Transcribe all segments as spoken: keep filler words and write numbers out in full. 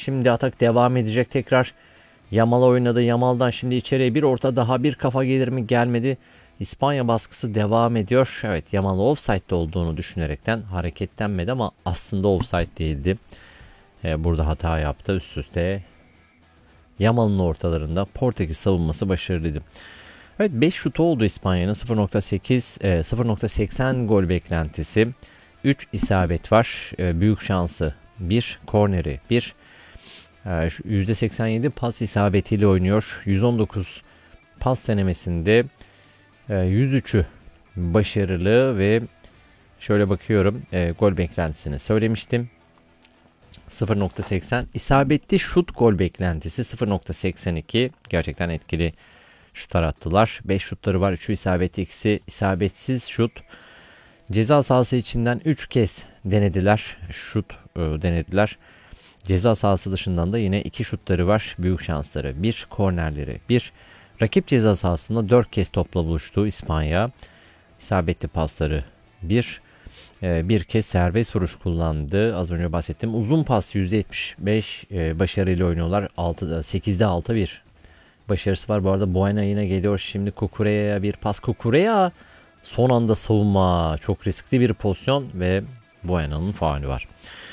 Şimdi atak devam edecek tekrar. Yamal oynadı. Yamal'dan şimdi içeriye bir orta, daha bir kafa gelir mi? Gelmedi. İspanya baskısı devam ediyor. Evet, Yamal offside'de olduğunu düşünerekten hareketlenmedi ama aslında offside değildi. Ee, burada hata yaptı. Üst üste Yamal'ın ortalarında Portekiz savunması başarılıydı. Evet, beş şutu oldu İspanya'nın. sıfır nokta sekiz e, sıfır nokta seksen gol beklentisi. üç isabet var. E, büyük şansı bir, korneri bir. E, yüzde seksen yedi pas isabetiyle oynuyor. yüz on dokuz pas denemesinde e, yüz üçü başarılı ve şöyle bakıyorum, e, gol beklentisini söylemiştim. sıfır nokta seksen isabetli şut gol beklentisi sıfır nokta seksen iki. Gerçekten etkili şutlar attılar. beş şutları var. üçü isabetli, ikisi isabetsiz şut. Ceza sahası içinden üç kez denediler. Şut e, denediler. Ceza sahası dışından da yine iki şutları var. Büyük şansları bir, kornerleri bir. Rakip ceza sahasında dört kez topla buluştu İspanya. İsabetli pasları bir. E, bir kez serbest vuruş kullandı. Az önce bahsettim. Uzun pas yüzde yetmiş beş e, başarıyla oynuyorlar. altıda, sekizde altı bir başarısı var. Bu arada Buena yine geliyor. Şimdi Kukureya'ya bir pas. Kukureya son anda savunma. Çok riskli bir pozisyon ve Buena'nın faulü var.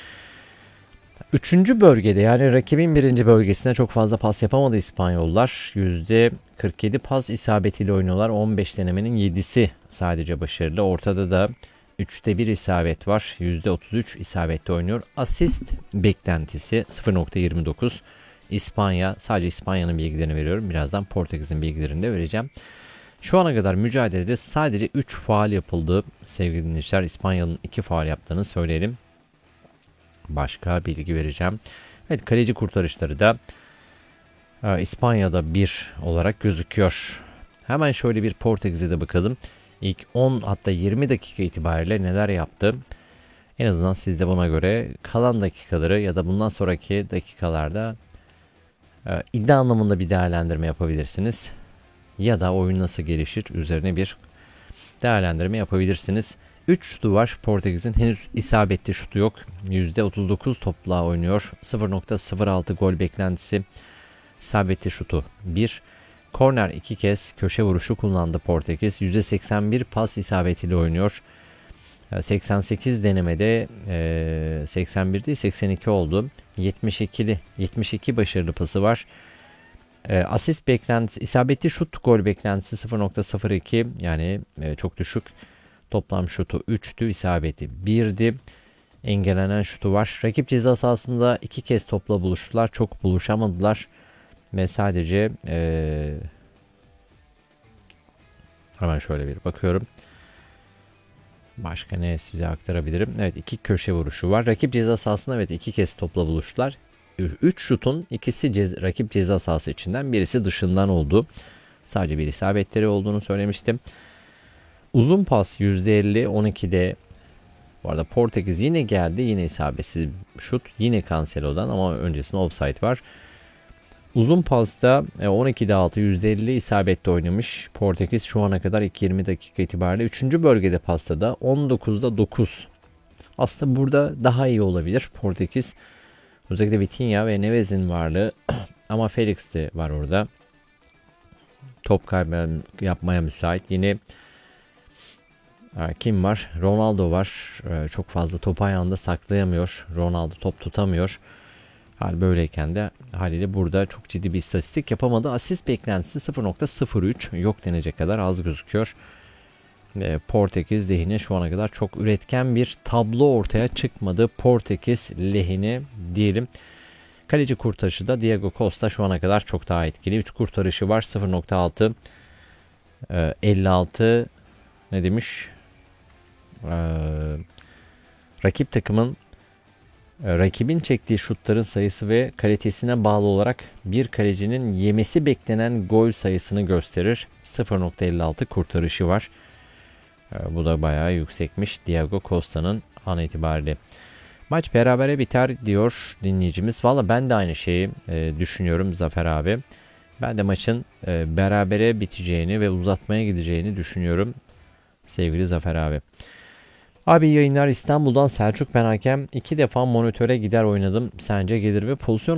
Üçüncü bölgede, yani rakibin birinci bölgesine çok fazla pas yapamadı İspanyollar. yüzde kırk yedi pas isabetiyle oynuyorlar. on beş denemenin yedisi sadece başarılı. Ortada da üçte bir isabet var. yüzde otuz üç isabette oynuyor. Asist beklentisi sıfır nokta yirmi dokuz. İspanya, sadece İspanya'nın bilgilerini veriyorum. Birazdan Portekiz'in bilgilerini de vereceğim. Şu ana kadar mücadelede sadece üç faul yapıldı sevgili dinleyiciler. İspanya'nın iki faul yaptığını söyleyelim. Başka bilgi vereceğim. Evet, kaleci kurtarışları da e, İspanya'da bir olarak gözüküyor. Hemen şöyle bir Portekiz'e de bakalım. İlk on, hatta yirmi dakika itibariyle neler yaptı? En azından siz de buna göre kalan dakikaları ya da bundan sonraki dakikalarda e, iddia anlamında bir değerlendirme yapabilirsiniz. Ya da oyun nasıl gelişir üzerine bir değerlendirme yapabilirsiniz. üç şutu var Portekiz'in. Henüz isabetli şutu yok. yüzde otuz dokuz topla oynuyor. sıfır nokta sıfır altı gol beklentisi. İsabetli şutu bir. Korner iki kez, köşe vuruşu kullandı Portekiz. yüzde seksen bir pas isabetiyle oynuyor. seksen sekiz denemede seksen bir değil seksen iki oldu. yetmiş ikili yetmiş iki başarılı pası var. Asist beklentisi, isabetli şut gol beklentisi sıfır nokta sıfır iki, yani çok düşük. Toplam şutu üçtü, isabeti birdi. Engellenen şutu var. Rakip ceza sahasında iki kez topla buluştular. Çok buluşamadılar. Ve sadece ee, hemen şöyle bir bakıyorum. Başka ne size aktarabilirim? Evet, iki köşe vuruşu var. Rakip ceza sahasında evet iki kez topla buluştular. üç şutun ikisi cez- rakip ceza sahası içinden, birisi dışından oldu. Sadece bir isabetleri olduğunu söylemiştim. Uzun pas yüzde elli, on ikide. Bu arada Portekiz yine geldi. Yine isabetsiz şut. Yine Cancelo'dan ama öncesinde offside var. Uzun pasta on ikide altı, yüzde elli isabette oynamış Portekiz şu ana kadar ilk yirmi dakika itibariyle. üçüncü bölgede pastada on dokuzda dokuz. Aslında burada daha iyi olabilir Portekiz. Özellikle Vitinha ve Neves'in varlığı ama Felix de var orada. Top kaybı yapmaya müsait. Yine kim var? Ronaldo var. Çok fazla topu ayağında saklayamıyor. Ronaldo top tutamıyor. Hal böyleyken de haliyle burada çok ciddi bir istatistik yapamadı. Asist beklentisi sıfır nokta sıfır üç, yok denecek kadar az gözüküyor. Portekiz lehine şu ana kadar çok üretken bir tablo ortaya çıkmadı. Portekiz lehine diyelim. Kaleci kurtarışı da Diego Costa şu ana kadar çok daha etkili. üç kurtarışı var. sıfır nokta altı. elli altı ne demiş? Ee, rakip takımın rakibin çektiği şutların sayısı ve kalitesine bağlı olarak bir kalecinin yemesi beklenen gol sayısını gösterir. sıfır nokta elli altı kurtarışı var. Ee, bu da bayağı yüksekmiş Diego Costa'nın an itibariyle. Maç berabere biter diyor dinleyicimiz. Valla ben de aynı şeyi e, düşünüyorum Zafer abi. Ben de maçın e, berabere biteceğini ve uzatmaya gideceğini düşünüyorum sevgili Zafer abi. Abi yayınlar, İstanbul'dan Selçuk ben hakem. İki defa monitöre gider oynadım. Sence gelir mi? Pozisyon